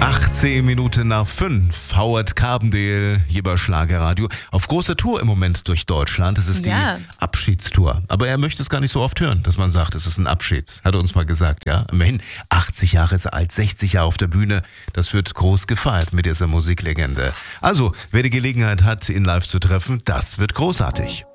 18 Minuten nach 5. Howard Carbendale hier bei Schlagerradio. Auf großer Tour im Moment durch Deutschland. Das ist die Abschiedstour. Aber er möchte es gar nicht so oft hören, dass man sagt, es ist ein Abschied. Hat er uns mal gesagt, ja. Immerhin 80 Jahre ist er alt, 60 Jahre auf der Bühne. Das wird groß gefeiert mit dieser Musiklegende. Also, wer die Gelegenheit hat, ihn live zu treffen, das wird großartig.